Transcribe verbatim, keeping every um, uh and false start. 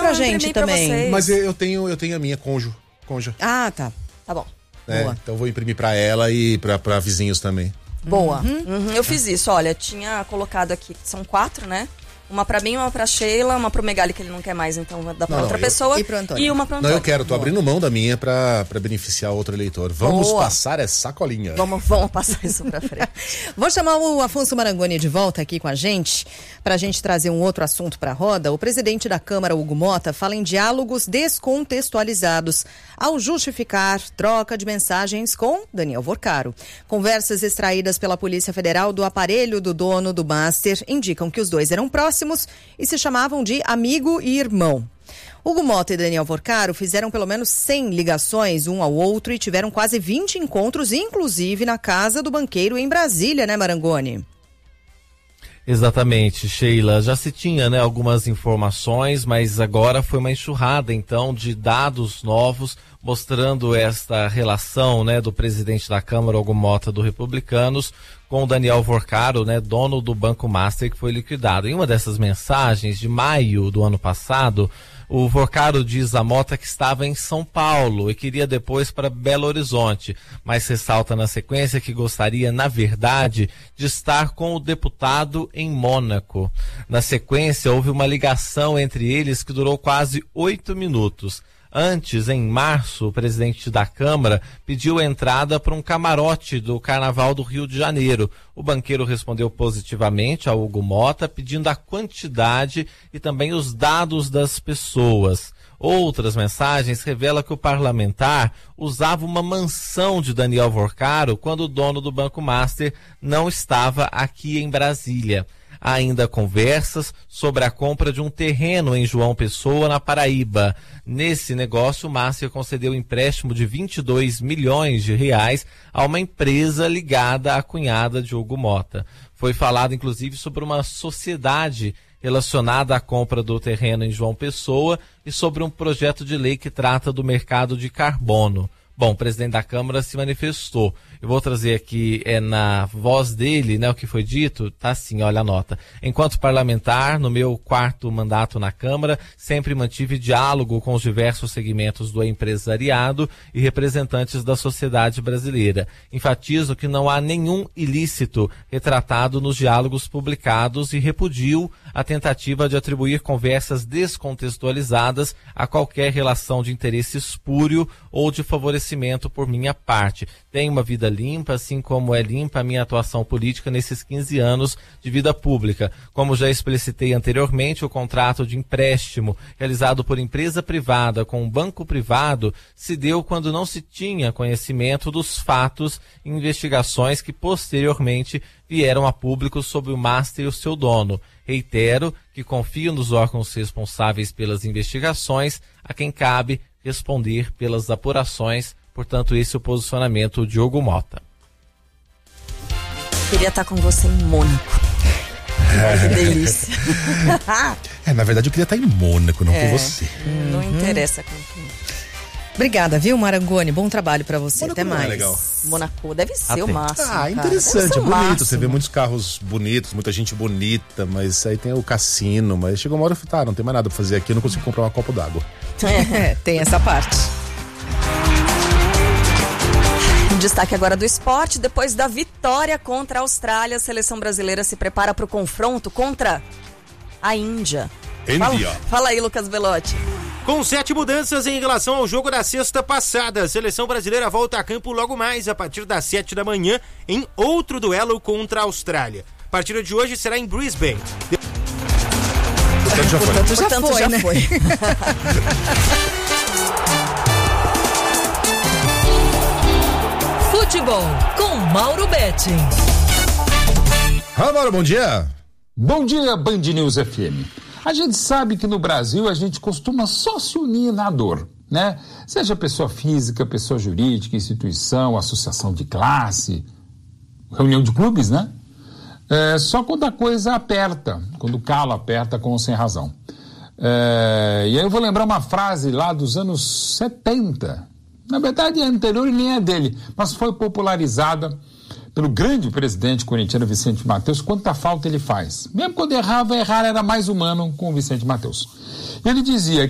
pra gente também. Pra Mas eu tenho, eu tenho a minha conjo, conja. Ah, tá. Tá bom. É, então vou imprimir pra ela e pra, pra vizinhos também. Boa. Uhum. Uhum. Eu fiz isso, olha, tinha colocado aqui, são quatro, né? Uma pra mim, uma pra Sheila, uma pro Megali que ele não quer mais, então vai dar pra não, outra eu... pessoa. E pro Antônio. E uma pro Antônio. Não, eu quero, tô Boa. abrindo mão da minha pra, pra beneficiar outro eleitor. Vamos Boa. passar essa colinha. Vamos, vamos passar isso pra frente. Vou chamar o Afonso Marangoni de volta aqui com a gente, pra gente trazer um outro assunto pra roda. O presidente da Câmara, Hugo Motta, fala em diálogos descontextualizados ao justificar troca de mensagens com Daniel Vorcaro. Conversas extraídas pela Polícia Federal do aparelho do dono do Master indicam que os dois eram próximos e se chamavam de amigo e irmão. Hugo Motta e Daniel Vorcaro fizeram pelo menos cem ligações um ao outro e tiveram quase vinte encontros, inclusive na casa do banqueiro em Brasília, né, Marangoni? Exatamente, Sheila. Já se tinha, né, algumas informações, mas agora foi uma enxurrada, então, de dados novos mostrando esta relação, né, do presidente da Câmara, Hugo Motta, do Republicanos, com o Daniel Vorcaro, né, dono do Banco Master, que foi liquidado. Em uma dessas mensagens, de maio do ano passado, o Vorcaro diz a Motta que estava em São Paulo e queria depois para Belo Horizonte, mas ressalta na sequência que gostaria, na verdade, de estar com o deputado em Mônaco. Na sequência, houve uma ligação entre eles que durou quase oito minutos. Antes, em março, o presidente da Câmara pediu entrada para um camarote do Carnaval do Rio de Janeiro. O banqueiro respondeu positivamente ao Hugo Motta, pedindo a quantidade e também os dados das pessoas. Outras mensagens revelam que o parlamentar usava uma mansão de Daniel Vorcaro quando o dono do Banco Master não estava aqui em Brasília. Há ainda conversas sobre a compra de um terreno em João Pessoa, na Paraíba. Nesse negócio, o Master concedeu um empréstimo de vinte e dois milhões de reais a uma empresa ligada à cunhada de Hugo Motta. Foi falado, inclusive, sobre uma sociedade relacionada à compra do terreno em João Pessoa e sobre um projeto de lei que trata do mercado de carbono. Bom, o presidente da Câmara se manifestou. Eu vou trazer aqui é, na voz dele, né, o que foi dito. Tá assim, olha a nota. Enquanto parlamentar, no meu quarto mandato na Câmara, sempre mantive diálogo com os diversos segmentos do empresariado e representantes da sociedade brasileira. Enfatizo que não há nenhum ilícito retratado nos diálogos publicados e repudio a tentativa de atribuir conversas descontextualizadas a qualquer relação de interesse espúrio ou de favorecimento por minha parte. Tenho uma vida limpa, assim como é limpa a minha atuação política nesses quinze anos de vida pública. Como já explicitei anteriormente, o contrato de empréstimo realizado por empresa privada com um banco privado se deu quando não se tinha conhecimento dos fatos e investigações que posteriormente vieram a público sobre o Master e o seu dono. Reitero que confio nos órgãos responsáveis pelas investigações, a quem cabe responder pelas apurações. Portanto, esse é o posicionamento de Hugo Motta. Queria estar com você em Mônaco. Que delícia. É, na verdade eu queria estar em Mônaco, não é, com você. Não uhum. interessa com quem. Obrigada, viu, Marangoni? Bom trabalho pra você. Mônaco. Até mais. É legal. Mônaco deve ser Até. o máximo. Ah, interessante, é bonito. Máximo. Você vê muitos carros bonitos, muita gente bonita, mas aí tem o cassino. Mas chegou uma hora e falei, tá, não tem mais nada pra fazer aqui, eu não consigo comprar uma copa d'água. É, tem essa parte. Destaque agora do esporte. Depois da vitória contra a Austrália, a seleção brasileira se prepara para o confronto contra a Índia. Índia. Fala, fala aí, Lucas Belotti. Com sete mudanças em relação ao jogo da sexta passada, a seleção brasileira volta a campo logo mais a partir das sete da manhã em outro duelo contra a Austrália. A partida de hoje será em Brisbane. Portanto, já foi. Portanto, já Portanto, foi, já né? foi. Futebol com Mauro Betting. Fala, Mauro, bom dia. Bom dia, Band News F M. A gente sabe que no Brasil a gente costuma só se unir na dor, né? Seja pessoa física, pessoa jurídica, instituição, associação de classe, reunião de clubes, né? É, só quando a coisa aperta, quando o calo aperta com ou sem razão. É, e aí eu vou lembrar uma frase lá dos anos setenta. Na verdade é anterior e nem é dele, mas foi popularizada pelo grande presidente corintiano Vicente Mateus. Quanta falta ele faz. Mesmo quando errava, errar era mais humano com o Vicente Mateus. Ele dizia